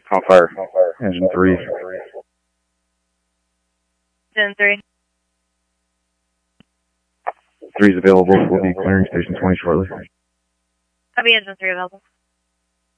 On fire. Engine 3. Engine 3. 3 is available. We'll be clearing station 20 shortly. Copy, Engine 3 available.